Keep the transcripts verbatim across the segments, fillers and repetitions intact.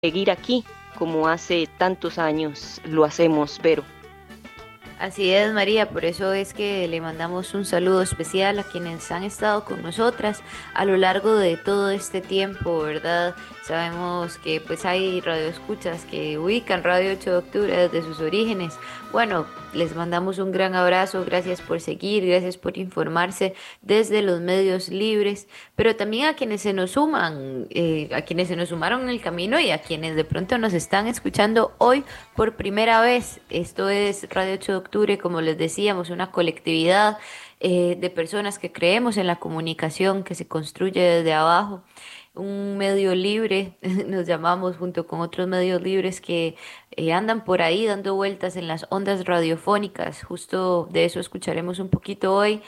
seguir aquí como hace tantos años lo hacemos, Vero. Así es, María, por eso es que le mandamos un saludo especial a quienes han estado con nosotras a lo largo de todo este tiempo, ¿verdad? Sabemos que pues hay radioescuchas que ubican Radio ocho de octubre desde sus orígenes. Bueno, les mandamos un gran abrazo, gracias por seguir, gracias por informarse desde los medios libres, pero también a quienes se nos suman, eh, a quienes se nos sumaron en el camino y a quienes de pronto nos están escuchando hoy por primera vez. Esto es Radio ocho de octubre, como les decíamos, una colectividad eh, de personas que creemos en la comunicación que se construye desde abajo. Un medio libre, nos llamamos junto con otros medios libres que eh, andan por ahí dando vueltas en las ondas radiofónicas. Justo de eso escucharemos un poquito hoy.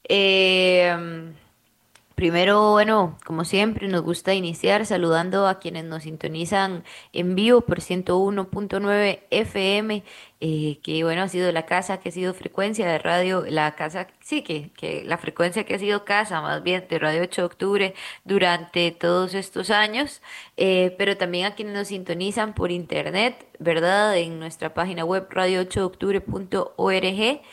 Eh, Primero, bueno, como siempre, nos gusta iniciar saludando a quienes nos sintonizan en vivo por ciento uno punto nueve F M, eh, que bueno, ha sido la casa, que ha sido frecuencia de radio, la casa, sí, que, que la frecuencia que ha sido casa, más bien, de Radio ocho de octubre durante todos estos años, eh, pero también a quienes nos sintonizan por internet, ¿verdad? En nuestra página web radio ocho de octubre punto org.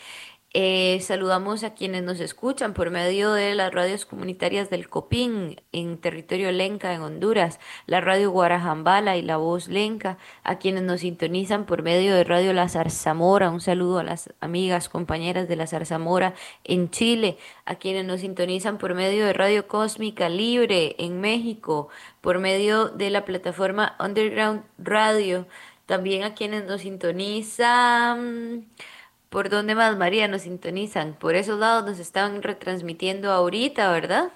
Eh, saludamos a quienes nos escuchan por medio de las radios comunitarias del Copín en territorio Lenca en Honduras, la radio Guarajambala y la Voz Lenca, a quienes nos sintonizan por medio de Radio La Zarzamora, un saludo a las amigas, compañeras de La Zarzamora en Chile, a quienes nos sintonizan por medio de Radio Cósmica Libre en México, por medio de la plataforma Underground Radio, también a quienes nos sintonizan. ¿Por dónde más, María, nos sintonizan? Por esos lados nos están retransmitiendo ahorita, ¿verdad?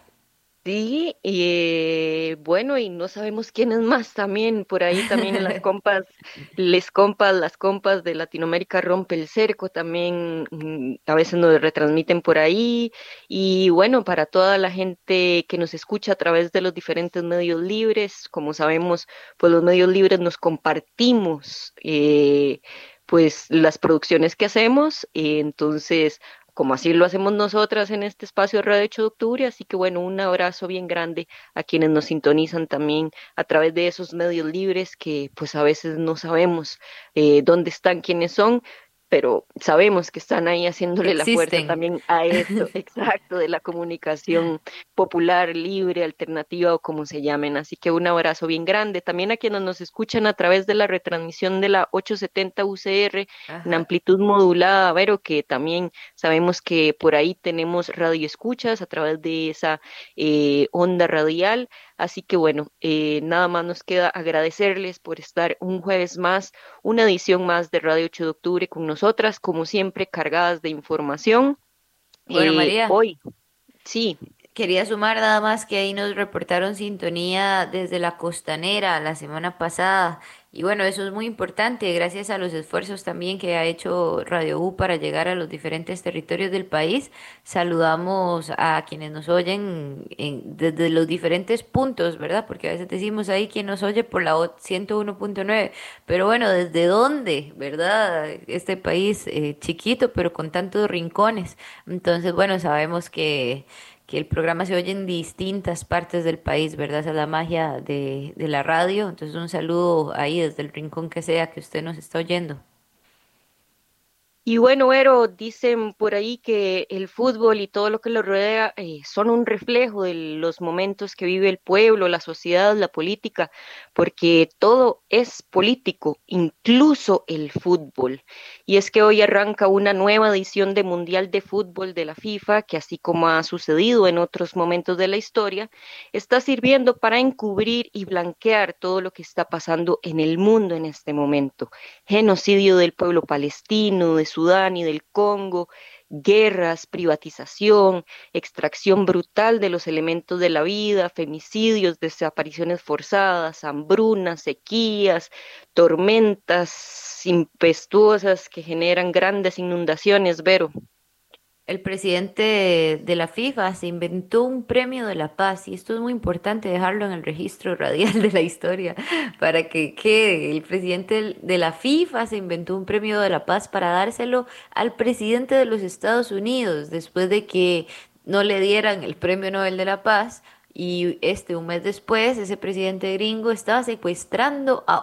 Sí, y eh, bueno, y no sabemos quiénes más también, por ahí también las compas, les compas, las compas de Latinoamérica rompe el cerco también, mm, a veces nos retransmiten por ahí, y bueno, para toda la gente que nos escucha a través de los diferentes medios libres, como sabemos, pues los medios libres nos compartimos, eh, pues las producciones que hacemos, eh, entonces como así lo hacemos nosotras en este espacio de Radio ocho de octubre. Así que bueno, un abrazo bien grande a quienes nos sintonizan también a través de esos medios libres que pues a veces no sabemos eh, dónde están, quiénes son, pero sabemos que están ahí haciéndole la fuerza Existen. también a esto, exacto, de la comunicación popular, libre, alternativa o como se llamen. Así que un abrazo bien grande. También a quienes nos escuchan a través de la retransmisión de la ochocientos setenta U C R en Ajá. amplitud modulada, pero que también sabemos que por ahí tenemos radio escuchas a través de esa eh, onda radial. Así que bueno, eh, nada más nos queda agradecerles por estar un jueves más, una edición más de Radio ocho de octubre con nosotras, como siempre, cargadas de información. Bueno, Eh, María. hoy, sí, Quería sumar nada más que ahí nos reportaron sintonía desde la costanera la semana pasada. Y bueno, eso es muy importante, gracias a los esfuerzos también que ha hecho Radio U para llegar a los diferentes territorios del país. Saludamos a quienes nos oyen en- desde los diferentes puntos, ¿verdad? Porque a veces decimos ahí quien nos oye por la o- ciento uno punto nueve, pero bueno, ¿desde dónde, verdad? Este país eh, chiquito, pero con tantos rincones. Entonces, bueno, sabemos que que el programa se oye en distintas partes del país, ¿verdad? Esa es la magia de, de la radio. Entonces, un saludo ahí desde el rincón que sea que usted nos está oyendo. y bueno, Ero, dicen por ahí que el fútbol y todo lo que lo rodea eh, son un reflejo de los momentos que vive el pueblo, la sociedad, la política, porque todo es político, incluso el fútbol. Y es que hoy arranca una nueva edición de Mundial de Fútbol de la FIFA, que así como ha sucedido en otros momentos de la historia, está sirviendo para encubrir y blanquear todo lo que está pasando en el mundo en este momento: genocidio del pueblo palestino, de Sudán y del Congo, guerras, privatización, extracción brutal de los elementos de la vida, femicidios, desapariciones forzadas, hambrunas, sequías, tormentas impetuosas que generan grandes inundaciones, Vero. El presidente de, de la FIFA se inventó un premio de la paz y esto es muy importante dejarlo en el registro radial de la historia para que quede. El presidente del- de la FIFA se inventó un premio de la paz para dárselo al presidente de los Estados Unidos después de que no le dieran el premio Nobel de la Paz Y este, un mes después, ese presidente gringo estaba secuestrando a